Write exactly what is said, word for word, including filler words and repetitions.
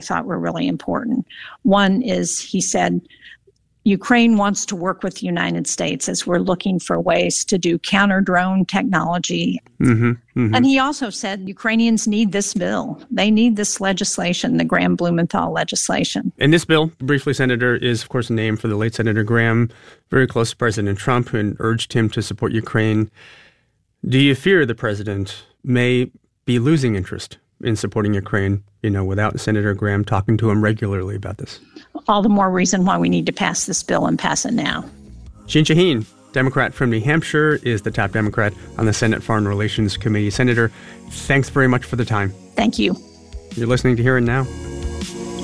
thought were really important. One is he said, Ukraine wants to work with the United States as we're looking for ways to do counter-drone technology. Mm-hmm, mm-hmm. And he also said Ukrainians need this bill. They need this legislation, the Graham-Blumenthal legislation. And this bill, briefly, Senator, is, of course, named for the late Senator Graham, very close to President Trump, and urged him to support Ukraine. Do you fear the president may be losing interest in supporting Ukraine, you know, without Senator Graham talking to him regularly about this? All the more reason why we need to pass this bill and pass it now. Jeanne Shaheen, Democrat from New Hampshire, is the top Democrat on the Senate Foreign Relations Committee. Senator, thanks very much for the time. Thank you. You're listening to Here and Now.